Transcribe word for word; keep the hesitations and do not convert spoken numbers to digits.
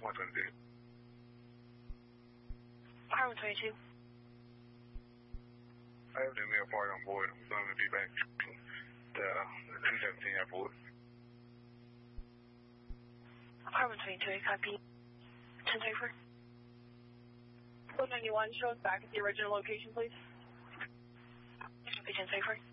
one twenty-two. Apartment twenty-two. I have the mail party on board. I'm going to be back to uh, two seventeen airport. Apartment twenty-two, copy. ten thirty-four. one ninety-one, show us back at the original location, please. Copy ten thirty-four.